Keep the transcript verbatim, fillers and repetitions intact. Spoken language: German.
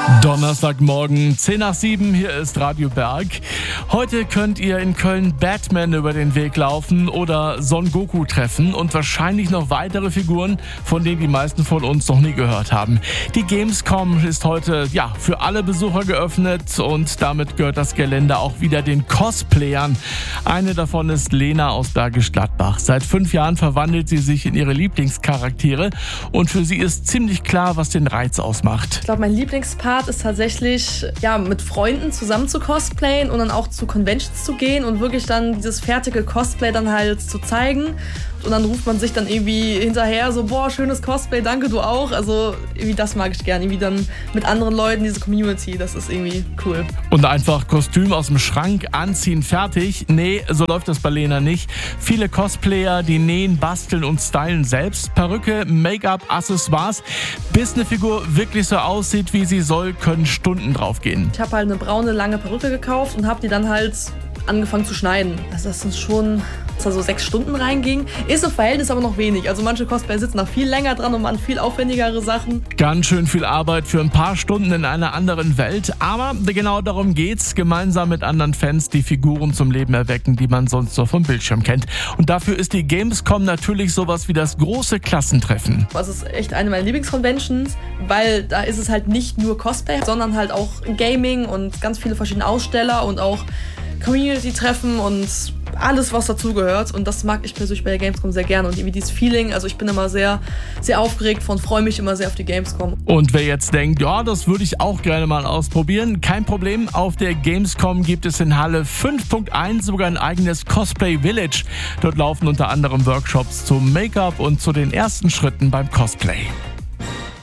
Donnerstagmorgen, zehn nach sieben, hier ist Radio Berg. Heute könnt ihr in Köln Batman über den Weg laufen oder Son Goku treffen und wahrscheinlich noch weitere Figuren, von denen die meisten von uns noch nie gehört haben. Die Gamescom ist heute ja für alle Besucher geöffnet und damit gehört das Gelände auch wieder den Cosplayern. Eine davon ist Lena aus Bergisch Gladbach. Seit fünf Jahren verwandelt sie sich in ihre Lieblingscharaktere und für sie ist ziemlich klar, was den Reiz ausmacht. Ich glaube, mein Lieblingspart ist tatsächlich, ja, mit Freunden zusammen zu cosplayen und dann auch zu Conventions zu gehen und wirklich dann dieses fertige Cosplay dann halt zu zeigen. Und dann ruft man sich dann irgendwie hinterher so, boah, schönes Cosplay, danke, du auch. Also irgendwie das mag ich gerne, irgendwie dann mit anderen Leuten, diese Community, das ist irgendwie cool. Und einfach Kostüm aus dem Schrank anziehen, fertig. Nee, so läuft das bei Lena nicht. Viele Cosplayer, die nähen, basteln und stylen selbst. Perücke, Make-up, Accessoires. Bis eine Figur wirklich so aussieht, wie sie soll, können Stunden drauf gehen. Ich habe halt eine braune, lange Perücke gekauft und habe die dann halt angefangen zu schneiden. Also das ist schon, dass da so sechs Stunden reinging. Ist im Verhältnis aber noch wenig. Also manche Cosplayer sitzen da viel länger dran und machen viel aufwendigere Sachen. Ganz schön viel Arbeit für ein paar Stunden in einer anderen Welt. Aber genau darum geht's. Gemeinsam mit anderen Fans die Figuren zum Leben erwecken, die man sonst so vom Bildschirm kennt. Und dafür ist die Gamescom natürlich sowas wie das große Klassentreffen. Das ist echt eine meiner Lieblingsconventions, weil da ist es halt nicht nur Cosplay, sondern halt auch Gaming und ganz viele verschiedene Aussteller und auch Community-Treffen und alles, was dazugehört. Und das mag ich persönlich bei der Gamescom sehr gerne. Und irgendwie dieses Feeling, also ich bin immer sehr, sehr aufgeregt und freue mich immer sehr auf die Gamescom. Und wer jetzt denkt, ja, das würde ich auch gerne mal ausprobieren, kein Problem. Auf der Gamescom gibt es in Halle fünf Punkt eins sogar ein eigenes Cosplay Village. Dort laufen unter anderem Workshops zum Make-up und zu den ersten Schritten beim Cosplay.